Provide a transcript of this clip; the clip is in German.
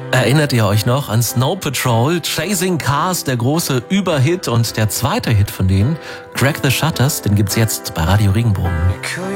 Erinnert ihr euch noch an Snow Patrol, Chasing Cars, der große Überhit und der zweite Hit von denen, Crack the Shutters, den gibt's jetzt bei Radio Regenbogen.